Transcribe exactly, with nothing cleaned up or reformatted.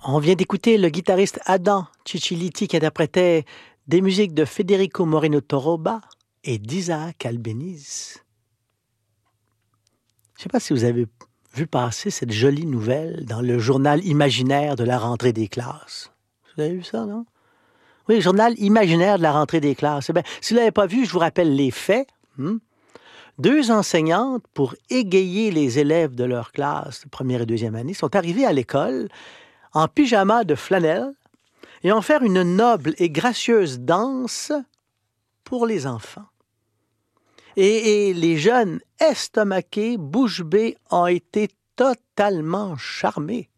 On vient d'écouter le guitariste Adam Ciciliti qui interprétait des musiques de Federico Moreno Toroba et d'Isaac Albéniz. Je ne sais pas si vous avez vu passer cette jolie nouvelle dans le journal imaginaire de la rentrée des classes. Vous avez vu ça, non? Oui, le journal imaginaire de la rentrée des classes. Eh bien, si vous ne l'avez pas vu, je vous rappelle les faits. Hmm? Deux enseignantes, pour égayer les élèves de leur classe de première et deuxième année, sont arrivées à l'école en pyjama de flanelle et ont fait une noble et gracieuse danse pour les enfants. Et, et les jeunes estomaqués, bouche bée, ont été totalement charmés.